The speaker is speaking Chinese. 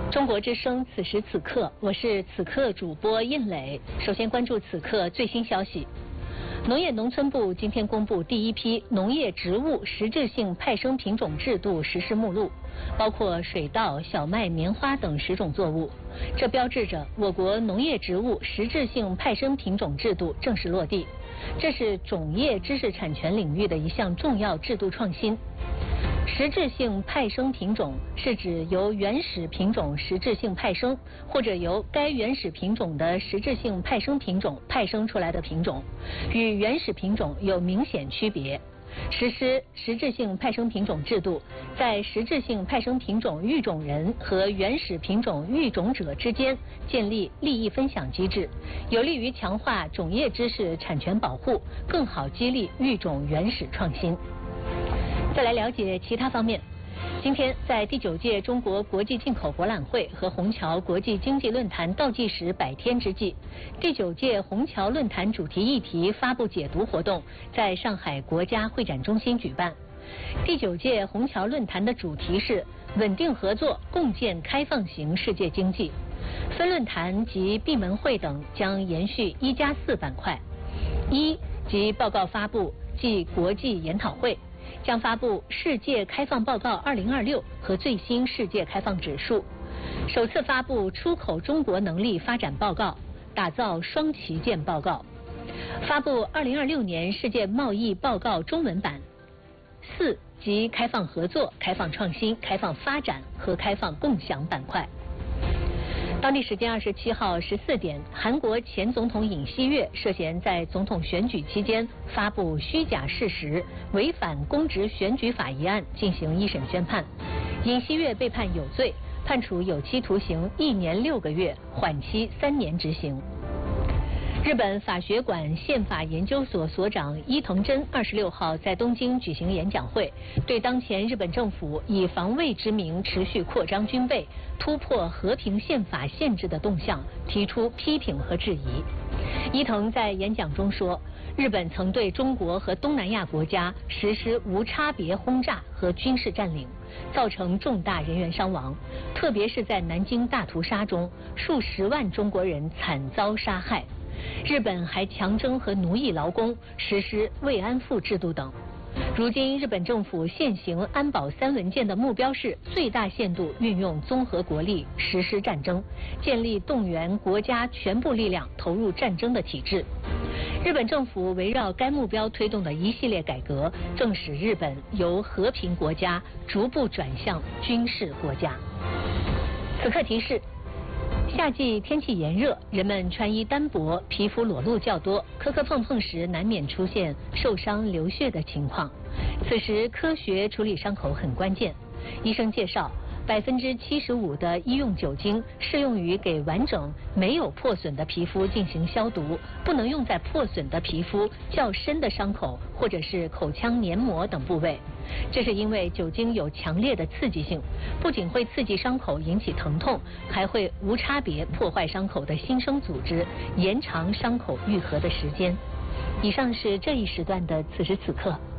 中国之声此时此刻，我是此刻主播印磊。首先关注此刻最新消息。农业农村部今天公布第一批农业植物实质性派生品种制度实施目录，包括水稻、小麦、棉花等10种作物。这标志着我国农业植物实质性派生品种制度正式落地。这是种业知识产权领域的一项重要制度创新。实质性派生品种是指由原始品种实质性派生，或者由该原始品种的实质性派生品种派生出来的品种，与原始品种有明显区别。实施实质性派生品种制度，在实质性派生品种育种人和原始品种育种者之间建立利益分享机制，有利于强化种业知识产权保护，更好激励育种原始创新。再来了解其他方面。今天，在第9届中国国际进口博览会和虹桥国际经济论坛倒计时100天之际，第9届虹桥论坛主题议题发布解读活动在上海国家会展中心举办。第9届虹桥论坛的主题是稳定合作，共建开放型世界经济。分论坛及闭门会等将延续1+4板块。一即报告发布暨国际研讨会。将发布世界开放报告2026和最新世界开放指数，首次发布出口中国能力发展报告，打造双旗舰报告，发布2026年世界贸易报告中文版。4即开放合作、开放创新、开放发展和开放共享板块。当地时间27号14点，韩国前总统尹锡悦涉嫌在总统选举期间发布虚假事实，违反公职选举法一案进行一审宣判。尹锡悦被判有罪，判处有期徒刑1年6个月，缓期3年执行。日本法学馆宪法研究所所长伊藤真26号在东京举行演讲会，对当前日本政府以防卫之名持续扩张军备、突破和平宪法限制的动向提出批评和质疑。伊藤在演讲中说，日本曾对中国和东南亚国家实施无差别轰炸和军事占领，造成重大人员伤亡，特别是在南京大屠杀中，数10万中国人惨遭杀害。日本还强征和奴役劳工，实施慰安妇制度等。如今日本政府现行安保3文件的目标是最大限度运用综合国力实施战争，建立动员国家全部力量投入战争的体制。日本政府围绕该目标推动的一系列改革，正使日本由和平国家逐步转向军事国家。此刻提示，夏季天气炎热，人们穿衣单薄，皮肤裸露较多，磕磕碰碰时难免出现受伤流血的情况。此时科学处理伤口很关键。医生介绍，75%的医用酒精适用于给完整没有破损的皮肤进行消毒，不能用在破损的皮肤较深的伤口或者是口腔黏膜等部位。这是因为酒精有强烈的刺激性，不仅会刺激伤口引起疼痛，还会无差别破坏伤口的新生组织，延长伤口愈合的时间。以上是这一时段的此时此刻。